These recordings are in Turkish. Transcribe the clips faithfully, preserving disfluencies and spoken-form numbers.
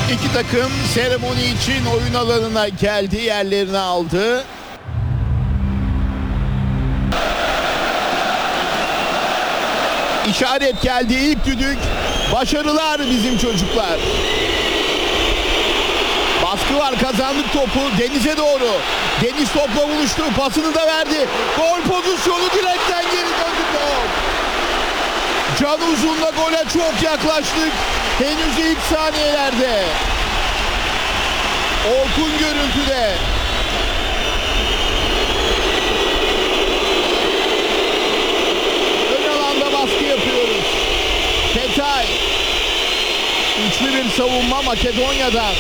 İki takım seremoni için oyun alanına geldi, yerlerini aldı. İşaret geldi, ilk düdük. Başarılar bizim çocuklar. Baskı var, kazandık topu Deniz'e doğru. Deniz topla buluştu, pasını da verdi. Gol pozisyonu, direkten geri döndü gol. Can Uzun'la gole çok yaklaştık. Henüz ilk saniyelerde. Orkun görüntüde. Ön alanda baskı yapıyoruz. Ketay. Üçlü bir savunma Makedonya'dan.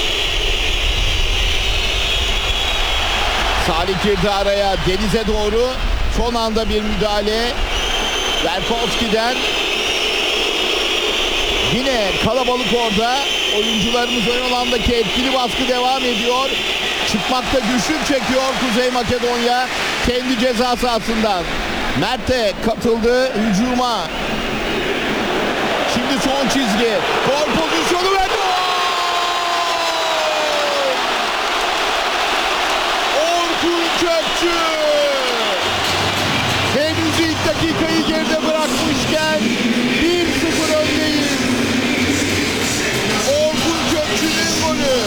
Salih girdi araya, Deniz'e doğru. Son anda bir müdahale. Berkovski'den. Yine kalabalık orada. Oyuncularımız ön alandaki etkili baskı devam ediyor. Çıkmakta güçlük çekiyor Kuzey Makedonya kendi ceza sahasından. Mert de katıldı hücuma. Şimdi son çizgi. Gol pozisyonu ve gol! Orkun Kökçü! Henüz ilk dakikayı geride bırakmışken bir sıfır öndeyiz. Orkun Kökçü'nün golü.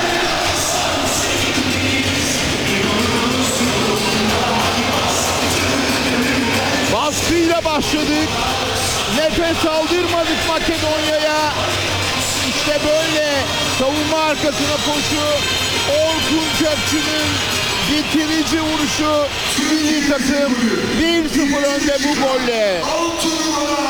Baskıyla başladık. Nefes aldırmadık Makedonya'ya. İşte böyle savunma arkasına koşu. Orkun Kökçü'nün bitirici vuruşu. Milli takım bir sıfır önde bu golle.